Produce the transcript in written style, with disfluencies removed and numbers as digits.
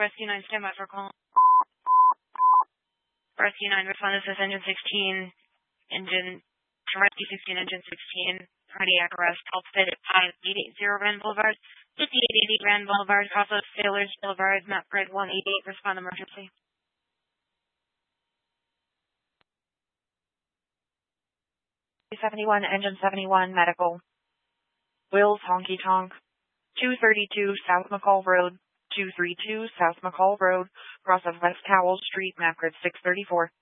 Rescue 9, stand by for call. Rescue 9, respond. This is engine 16, Rescue 16, engine 16, cardiac arrest, help fit at 5880 Rand Boulevard, 5880 Rand Boulevard, cross of Sailors Boulevard, map grid 188, respond emergency. 71, engine 71, medical. Wills, honky tonk. 232 South McCall Road, 232 South McCall Road, cross of West Howell Street, map grid 634.